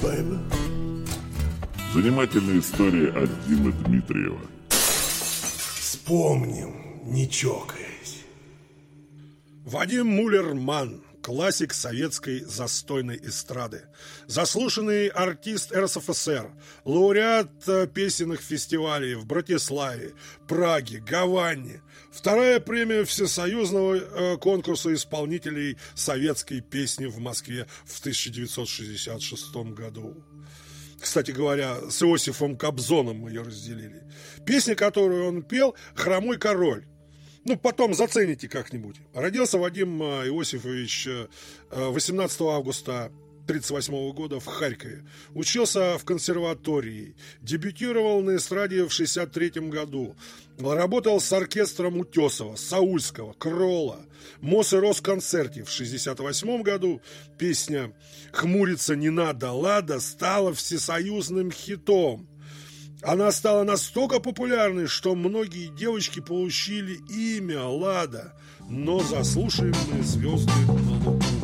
baby. Занимательная история от Димы Дмитриева. Вспомним, не чокаясь. Вадим Муллер-Манн, классик советской застойной эстрады, заслуженный артист РСФСР, лауреат песенных фестивалей в Братиславе, Праге, Гаване, вторая премия Всесоюзного конкурса исполнителей советской песни в Москве в 1966 году. Кстати говоря, с Иосифом Кобзоном мы ее разделили. Песня, которую он пел, «Хромой король». Ну, потом зацените как-нибудь. Родился Вадим Иосифович 18 августа 1938 года в Харькове. Учился в консерватории. Дебютировал на эстраде в 1963 году. Работал с оркестром Утесова, Саульского, Кролла, Мос и Росконцерте. В 1968 году песня «Хмуриться не надо, Лада» стала всесоюзным хитом. Она стала настолько популярной, что многие девочки получили имя Лада. Но заслушаем мы звезды на лугу.